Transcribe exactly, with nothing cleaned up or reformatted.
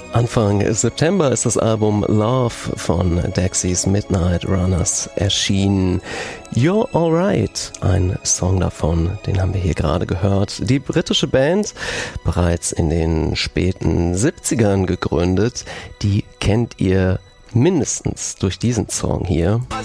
Anfang September ist das Album Love von Dexys Midnight Runners erschienen. You're Alright, ein Song davon, den haben wir hier gerade gehört. Die britische Band, bereits in den späten siebzigern gegründet, die kennt ihr mindestens durch diesen Song hier.